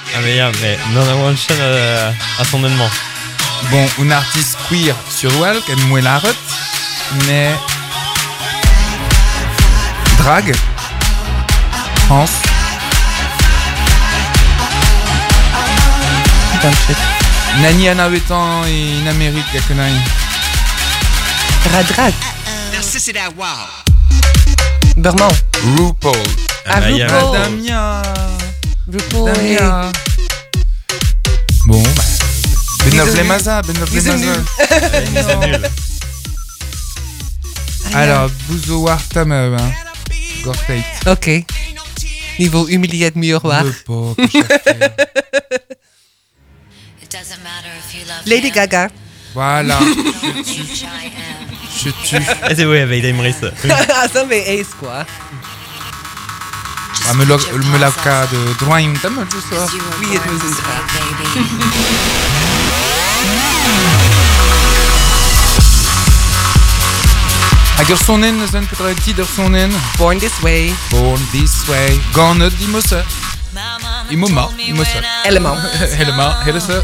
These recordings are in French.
Ah mais non one shot à son événement. Bon, un artiste queer sur Wall, qui est la route, mais drag, trans. Nani anavetan en Amérique, gakenai. Drag. Merci, c'est la wow. Berman. RuPaul. RuPaul. Damien. RuPaul. Damien. Bon, bah. Ben Maza. Ils sont nuls. C'est nul. Alors, Bouzo Wartam, Gortate. Ok. Niveau humilié de miroir. Lady Gaga. Voilà. Je tue. Ah, c'est oui, avec Dame Rice. Ah, ça mais Ace quoi. Ah, me l'avca de Dwayne, t'as mal tout ça. Oui, het was een draag. Ager sonen, zijn petraiti der sonen. Born This Way. Born This Way. Gone di mosse. Imoma. Helemaal. Hele ze.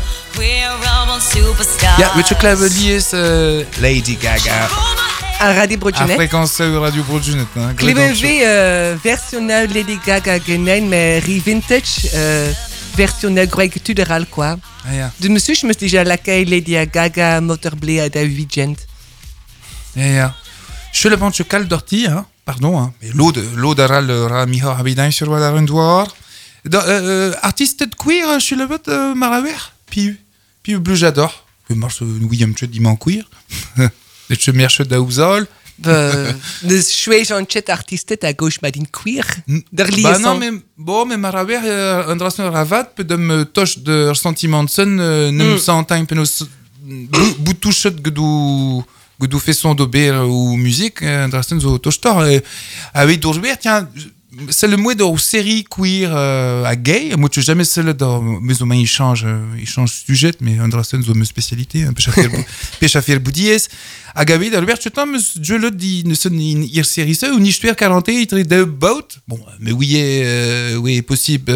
Ja, weet je Claveliers, Lady Gaga. À Radio À Broadjunet. fréquence Radio Broadjunet. Kliwe versionnel Lady Gaga geneen, mais vintage versionnel Greg Tuderal quoi. Ah ja. De monsieur, je me suis déjà laquelle Lady Gaga motorblé à David Gent. Ja. Je le pense cal dorti, hein. Pardon, hein. Mais l'eau d'aral Miha Habidain sur Wadarundoir. Artiste de queer, je le vote Maraver. Puis bleu j'adore. Le morceau William Chud diman queer. Le chemerche d'Aouzol. De chouette en chat artiste à gauche madine queer. Bah non, mais Maraver, un drasson ravat, peut de me toche de ressentiment de son, ne me sent un peu boutouche Godou fait son d'ober ou musique, un drasson zo tochtor. Avec d'Orbert, tiens, c'est le mot de série queer à gay. Moi, tu jamais celle dans mais au moins il change sujet, mais un drasson zo me spécialité, un peu faire boudies. À Gavi d'Albert, tu t'en je le dis, ne sonne ir série ça ou ni je 40 il traite de boat. Bon, mais oui, possible.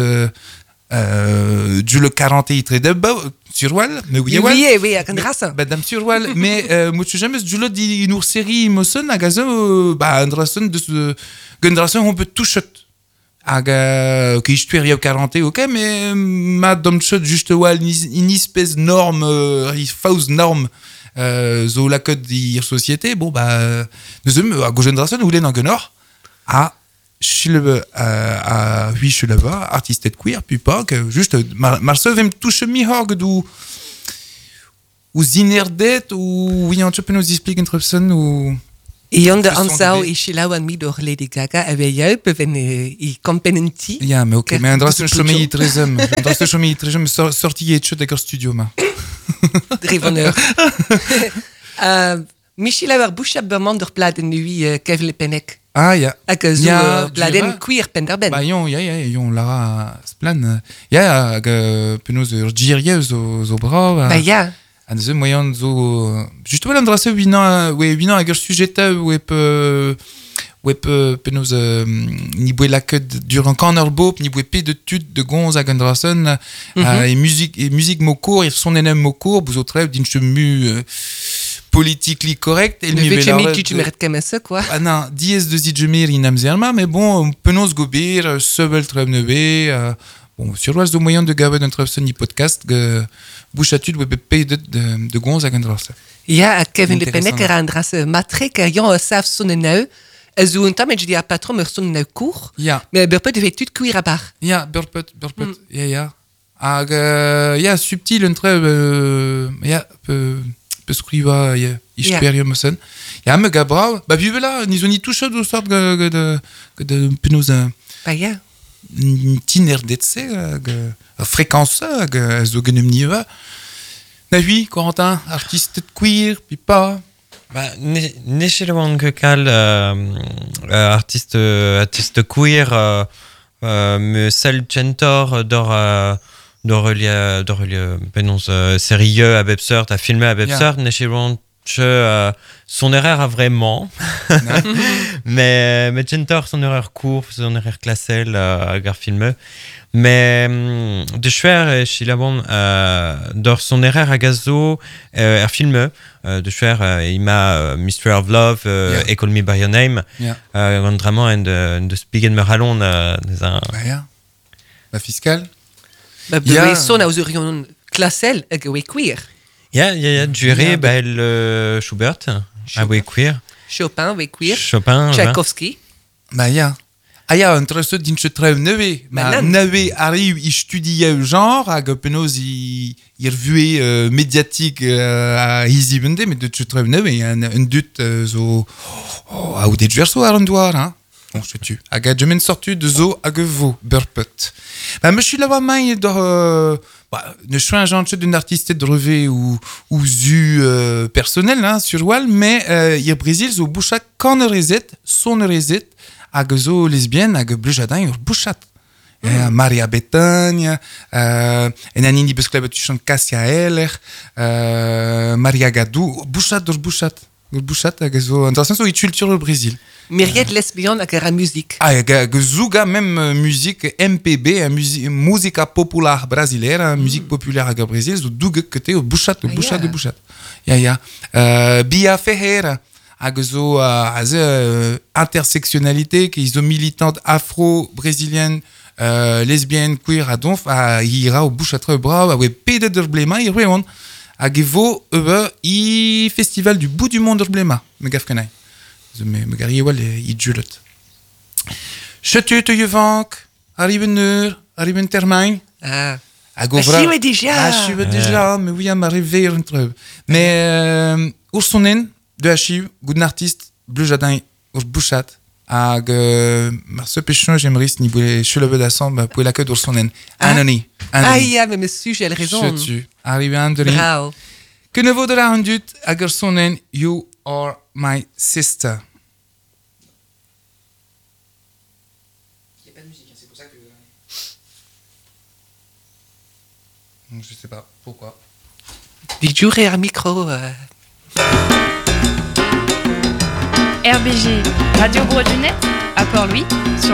Du le 40 il traite de boat. Sur Wall, mais oui, à Candrasse. Madame sur Wall, mais moi tu jamais du le dit une série Mosson à Gazo, bah Andrason de Gundrason on peut tout shot. Qui je tuerais au 40 ok, mais madame shot juste Wall une espèce norme, fausse norme. Zo la code de société, bon bah nous sommes à Gundrason ou les Nangenor à Chileva à oui Chileva artiste de queer puis pas que juste Marcel vem touche mi hog ou zinerdet ou oui on peut nous expliquer entre personnes ou Et on de ansau is Shilawan mi door Lady Gaga avait juipen wenn I componenti. Ja, mais ok, mais un drasson chomei trezem, un drasson chomei trezem sorti et chute studio ma. Drivonneur. Michel war Bushab Berman door pladen nu Kevin Le Pennec. Ah ja. Ak zo pladen queer penderben. Bah yon Lara splan. Ja, penaos Giria zo bra. Bah ja. An ze moyen zo juste voilà andrasse vinan ager sujeta web penaos ni boe la queue durant cornerbo ni boe p de tud de gonz à Gandrason et musique mocourt ils sont enem mocourt vous autres din chemu politically correct et le tu mérites comme ça quoi. Ah non, dies de zidjemir inamzerma mais bon penaos gobir sevel trebneve bon sur l'oise de moyen de gaver d'un trevson ni podcast bouchatud web p de gonz à Gandrason. Ja, Kevin Le Pennec era andrasse matrek yon saf sonnenau. Zo un tamet di a patron mer sonnenau court. Ja. Mais berpet de tud queer à bar. Ja, berpet. Ja. Ag ja subtil un tre ja pe skriva ja isperium sen. Ja me gabra, ba bivela ni zoni touche de sort de penaos Bah ja. Tinerdetse fréquence zo genem niva. Na oui, Corentin, artiste de queer, puis pas. Bah, Neshelwan Kekal, artiste queer, me sel Chentor d'Aurelia, penons sérieux à Bebsert, à filmer à Bebsert, Neshelwan son erreur a vraiment. mais Gentor, son erreur court, son erreur classée, gar filme. Mais de schwer Chilabon, dans son erreur à gazo, filme, de schwer, il m'a Mystery of Love, et Call Me By Your Name, vraiment, de Spigen Merhalon, des un. Bah, ja. Bah, fiscal. Bah, Ja. son aus Orion Klassel, we queer. Ja, jury, Ja, Schubert, we queer, Chopin, we queer. Chopin, Tchaikovsky. Bah, ja. Ah ja, entre ceux din chetreu neve. Bah, Ma neve arrive, il studie le genre, hag penaos il revue médiatique à Easy Bende, mais de chetreu neve, il y a un dut zo... Ah, ou des verso à rendoir, hein. Bon, je tue. Hag je m'en sortu de zo hag vo, burpet. Bah, me suis là-bas main de... Bah, ne suis un genre d'un artiste de revue ou zu personnel, hein, sur Wall, mais il y a Brésil, zo boucha quand reset, son reset, hag zo lesbienne, hag blujadin, ur bouchat. Maria Bethânia, Enanini Bescleba tu chante Cassia Heller, Maria Gadou, bouchat, hag zo, intéressant, zo, il culture au Brésil. Myriad lesbienne avec la musique. Ah, Zuga, même musique MPB, música popular brasileira, musique populaire à Brésil, zo douga que te bouchat. Bia Ferreira, zo intersectionnalité, qui sont militantes afro-brésiliennes, lesbiennes, queer, à donf, à ira au bouchatre bravo, ouais, pede d'urblema, il réon, à gevo, i festival du bout du monde d'urblema, me gafkenai. Me gariye wal i djulet. Chetu te yevank, arriven termijn. Ah. Govra. déjà. Je suis déjà, mais oui, à m'arriver un truc. Mais Oursonen, de Hachiv, good artiste, bleu jardin, ur bouchat, hag ce péchon, j'aimerais ce niveau les cheveux d'assemble, pour la queue d'Oursonen. Anony. Ah, yeah, mais monsieur, j'ai raison. Chetu, arrive André. Bravo. Que ne vaudra un dut, hag Oursonen, you are my sister. Il n'y a pas de musique, c'est pour ça que... Je sais pas, pourquoi. Die jury à micro. RBG, Radio Gros du Net, à Port-Louis, sur